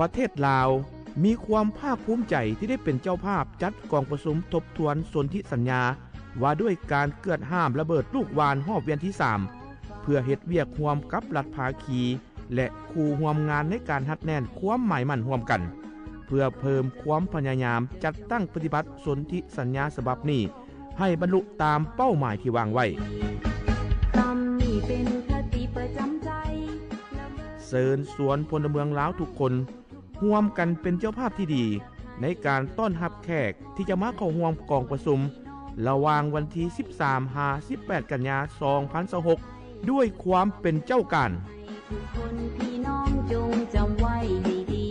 ประเทศลาวมีความภาคภูมิใจที่ได้เป็นเจ้าภาพจัดกองประชุมทบทวนสนธิสัญญาว่าด้วยการเกิดห้ามระเบิดลูกวานรอบเวียนที่3เพื่อเฮ็ดเวียกร่วมกับรัฐภาคีและคู่ร่วมงานในการฮัดแน่นความหมายมั่นร่วมกันเพื่อเพิ่มความพยายามจัดตั้งปฏิบัติสนธิสัญญาฉบับนี้ให้บรรลุตามเป้าหมายที่วางไว้เชิญชวนพลเมืองลาวทุกคนร่วมกันเป็นเจ้าภาพที่ดีในการต้อนรับแขกที่จะมาเข้าร่วมกองประชุมระหว่างวันที่ 13-18 กันยายน 2026 ด้วยความเป็นเจ้าการทุกคนพี่น้องจงจำไว้ให้ดี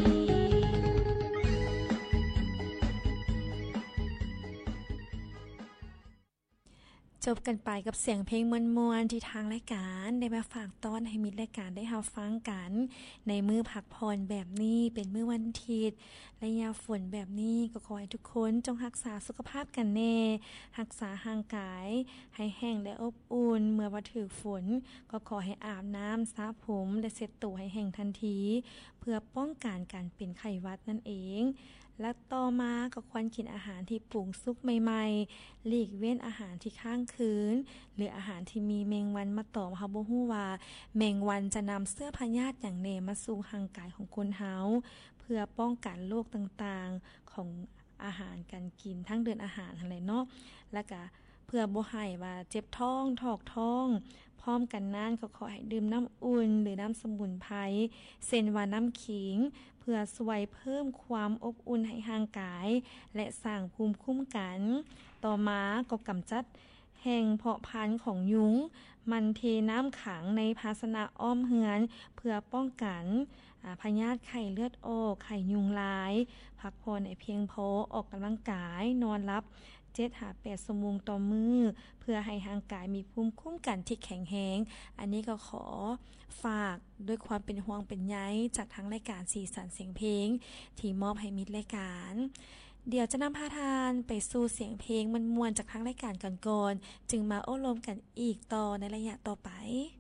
จบกันไปกับเสียงเพลงมวลๆที่ทางรายการได้มาฝากต้อนให้มิตรรายการได้รับฟังกันในมื้อพักผ่อนแบบนี้เป็นมื้อวันอาทิตย์และยามฝนแบบนี้ก็ขอให้ทุกคนจงรักษาสุขภาพกันแน่รักษาร่างกายให้แห้งและอบอุ่นเมื่อว่าถึกฝนก็ขอให้อาบน้ำสระผมและเช็ดตัวให้แห้งทันทีเพื่อป้องกันการเป็นไข้หวัดนั่นเองและต่อมาก็ควรกินอาหารที่ปรุงสุกใหม่ๆหลีกเว้นอาหารที่ค้างคืนหรืออาหารที่มีแมงวันมาตอมเฮาบ่ฮู้ว่าแมงวันจะนำเชื้อพยาธิอย่างแน่มาสู่ร่างกายของคนเฮาเพื่อป้องกันโรคต่างๆของอาหารการกินทั้งเดินอาหารนั่นแหละเนาะแล้วก็เพื่อบ่ให้ว่าเจ็บท้องถอกท้องพร้อมกันนั้นก็ขอให้ดื่มน้ำอุ่นหรือน้ำสมุนไพรเช่นว่าน้ำขิงเพื่อช่วยเพิ่มความอบอุ่นให้ร่างกายและสร้างภูมิคุ้มกันต่อมาก็กำจัดแห่งเพาะพันธุ์ของยุงมันเทน้ำขังในภาชนะอ้อมเฮือนเพื่อป้องกันพยาธิไข้เลือดออกไข้ยุงลายพักผ่อนให้เพียงพอออกกำลังกายนอนหลับ7-8 ชั่วโมงต่อมื้อเพื่อให้ร่างกายมีภูมิคุ้มกันที่แข็งแรงอันนี้ก็ขอฝากด้วยความเป็นห่วงเป็นใยจากทางรายการสีสันเสียงเพลงที่มอบให้มิตรรายการเดี๋ยวจะนำพาทานไปสู่เสียงเพลงมันม่วนจากทางรายการก่อนๆจึงมาโอ้ลมกันอีกต่อในระยะต่อไป